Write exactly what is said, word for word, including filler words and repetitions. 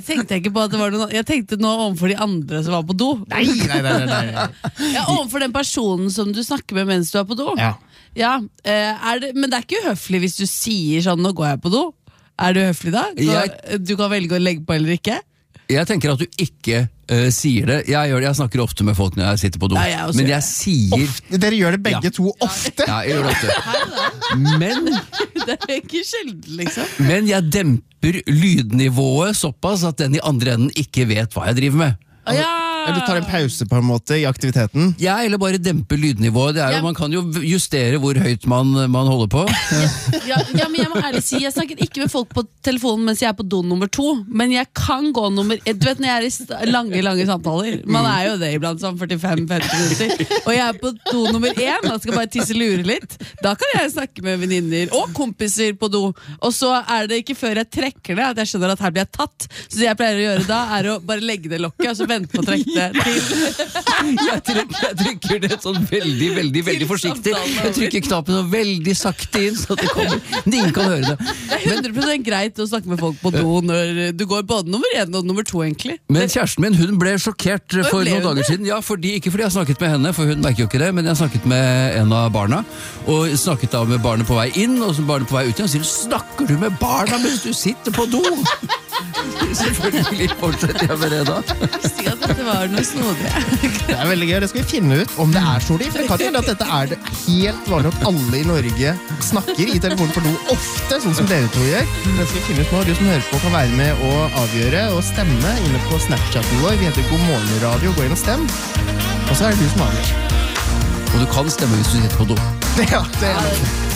tenkte ikke på at det var noen. Jeg tenkte nå overfor de andre som var på do. Nei, nei, nei, nei, nei. Ja, overfor den personen som du snakker med mens du er på do. Ja. Ja, eh, er det, men det er ikke uhøflig hvis du sier sånn, nå går jeg på do. Er det uhøflig da? Så, Jeg- Du kan velge å legge på eller ikke. Jeg tenker at du ikke uh, sier det. Jeg gjør det, jeg snakker ofte med folk når jeg sitter på do. Nei, jeg også men gjør jeg sier Ofte, dere gjør det begge Ja. to ofte. Ja, jeg gjør det ofte. Men, Det er ikke sjelden liksom. men jeg demper lydnivået såpass at den i andre enden ikke vet hva jeg driver med. Å, ja. Eller du tar en pause på en måte i aktiviteten. Ja, eller bare dempe lydnivået. Det er jo, Ja. Man kan jo justere hvor høyt man, man holder på. Ja, ja, men jeg må ærlig si, jeg snakker ikke med folk på telefonen mens jeg er på do nummer to, men jeg kan gå nummer Du vet når jeg er i st- lange, lange samtaler, man er jo det iblant sånn førtifem til femti minutter, og jeg er på do nummer én og skal bare tisse lure litt, da kan jeg snakke med venninner og kompiser på do, og så er det ikke før jeg trekker det at jeg skjønner at her blir jeg tatt, så det jeg pleier å gjøre da er å bare legge det lokket og så vente på å trekke det til Jeg trykker, jeg trykker det sånn veldig, veldig veldig forsiktig. Jeg trykker knappen så veldig sakte inn, så at det kommer. Men ingen kan høre det. Det er hundre prosent greit å snakke med folk på do når du går både nummer én og nummer to egentlig. Men kjæresten min hun ble sjokkert for ble noen hun dager det? siden. Ja, fordi, ikke fordi jeg har snakket med henne, for hun merker jo ikke det, men jeg har snakket med en av barna. Og snakket da med barnet på vei inn, og så barnet på vei ut igjen. Og sier, snakker du med barna mens du sitter på do? Selvfølgelig fortsetter jeg med det da. Si at dette var noe snodig. Det er veldig gøy, det skal vi finne ut om det er snodig. For det kan hende at dette er det helt vanlig at alle i Norge snakker i telefonen på do ofte, sånn som dere to gjør. Det skal vi finne ut nå. Du som hører på kan være med å avgjøre og stemme inne på Snapchaten vår. Vi heter God morgen radio, gå inn og stem. Og så er det du som avgjør. Og du kan stemme hvis du sitter på do. Ja, det er det.